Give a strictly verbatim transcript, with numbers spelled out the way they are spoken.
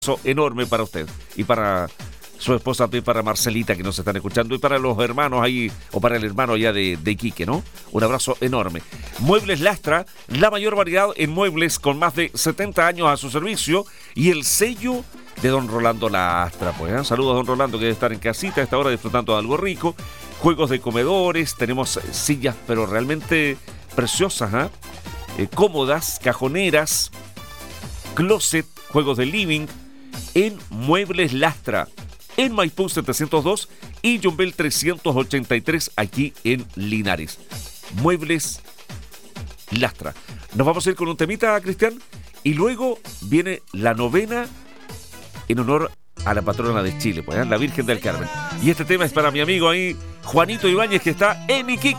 enorme para usted y para su esposa, y para Marcelita, que nos están escuchando, y para los hermanos ahí, o para el hermano allá de, de Iquique, ¿no? Un abrazo enorme. Muebles Lastra, la mayor variedad en muebles con más de setenta años a su servicio, y el sello de don Rolando Lastra. Pues, ¿eh? Saludos a don Rolando, que debe estar en casita a esta hora disfrutando de algo rico. Juegos de comedores, tenemos sillas, pero realmente preciosas, ¿eh? Eh, cómodas, cajoneras, closet, juegos de living, en Muebles Lastra, en Maipú setecientos dos y Yumbel trescientos ochenta y tres, aquí en Linares. Muebles Lastra. Nos vamos a ir con un temita, Cristian, y luego viene la novena en honor a la patrona de Chile, pues, ¿eh? La Virgen del Carmen. Y este tema es para mi amigo ahí, Juanito Ibáñez, que está en Iquique.